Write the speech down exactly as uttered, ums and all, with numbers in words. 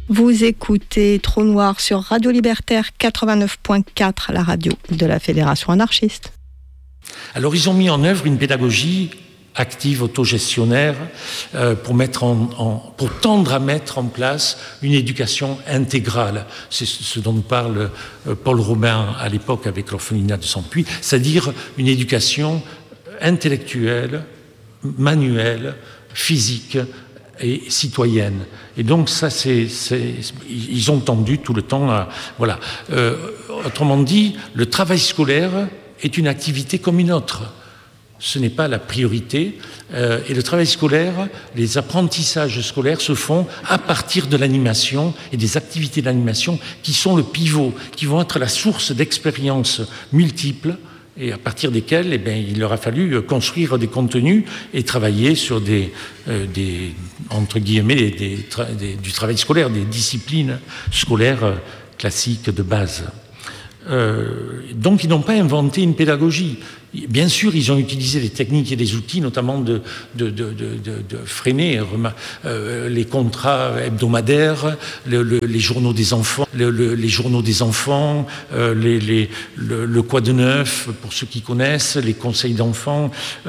Vous écoutez Trou Noir sur Radio Libertaire quatre-vingt-neuf point quatre, la radio de la Fédération anarchiste. Alors ils ont mis en œuvre une pédagogie active, autogestionnaire, euh, pour, mettre en, en, pour tendre à mettre en place une éducation intégrale. C'est ce dont nous parle euh, Paul Robin à l'époque avec l'orphelinat de Sampuy, c'est-à-dire une éducation intellectuelle, manuelle, physique et citoyenne. Et donc ça, c'est, c'est, ils ont tendu tout le temps à... Voilà. Euh, autrement dit, le travail scolaire est une activité comme une autre. Ce n'est pas la priorité. Euh, et le travail scolaire, les apprentissages scolaires se font à partir de l'animation et des activités d'animation qui sont le pivot, qui vont être la source d'expériences multiples et à partir desquelles eh bien, il leur a fallu construire des contenus et travailler sur des, euh, des entre guillemets, des, des, des, du travail scolaire, des disciplines scolaires classiques de base. Euh, donc ils n'ont pas inventé une pédagogie. Bien sûr, ils ont utilisé des techniques et des outils, notamment de, de, de, de, de freiner euh, les contrats hebdomadaires, le, le, les journaux des enfants, le, le, les journaux des enfants, euh, les, les, le, le Quoi de neuf, pour ceux qui connaissent, les conseils d'enfants.